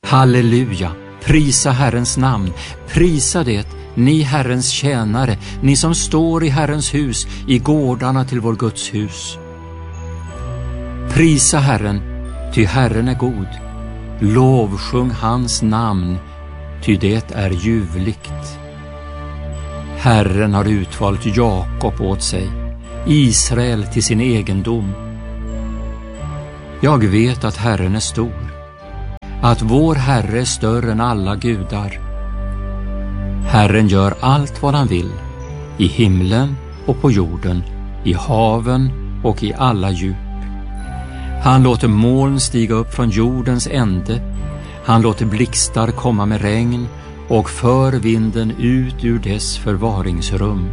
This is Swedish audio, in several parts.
Halleluja, prisa Herrens namn, prisa det, ni Herrens tjänare, ni som står i Herrens hus, i gårdarna till vår Guds hus. Prisa Herren, ty Herren är god. Lovsjung hans namn, ty det är ljuvligt. Herren har utvalt Jakob åt sig, Israel till sin egendom. Jag vet att Herren är stor, att vår Herre är större än alla gudar. Herren gör allt vad han vill, i himlen och på jorden, i haven och i alla djup. Han låter moln stiga upp från jordens ände, han låter blixtar komma med regn och för vinden ut ur dess förvaringsrum.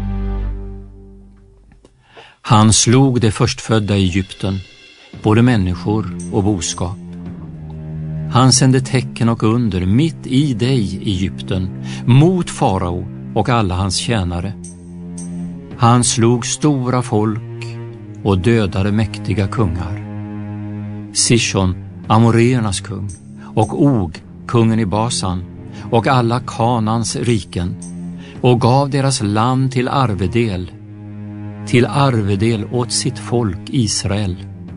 Han slog det förstfödda i Egypten, både människor och boskap. Han sände tecken och under mitt i dig, Egypten, mot farao och alla hans tjänare. Han slog stora folk och dödade mäktiga kungar. Sishon, amoreernas kung, och Og, kungen i Basan, och alla Kanans riken, och gav deras land till arvedel åt sitt folk Israel.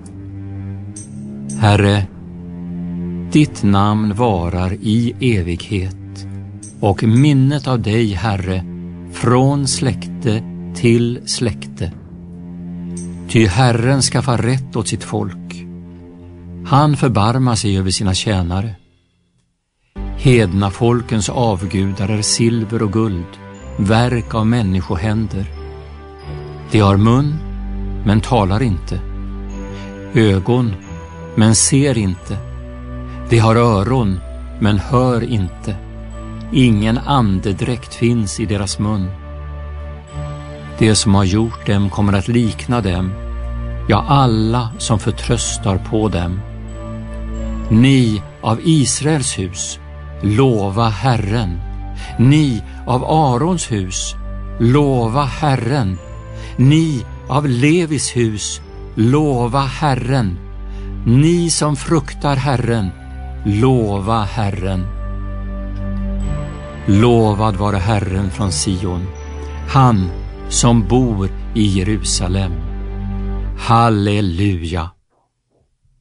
Herre, ditt namn varar i evighet, och minnet av dig, Herre, från släkte till släkte. Ty Herren skaffar rätt åt sitt folk. Han förbarmar sig över sina tjänare. Hedna folkens avgudar är silver och guld, verk av människohänder. De har mun, men talar inte. Ögon, men ser inte. De har öron, men hör inte. Ingen andedräkt finns i deras mun. Det som har gjort dem kommer att likna dem, ja, alla som förtröstar på dem. Ni av Israels hus, lova Herren. Ni av Arons hus, lova Herren. Ni av Levis hus, lova Herren. Ni som fruktar Herren, lova Herren. Lovad vare Herren från Sion, han som bor i Jerusalem. Halleluja!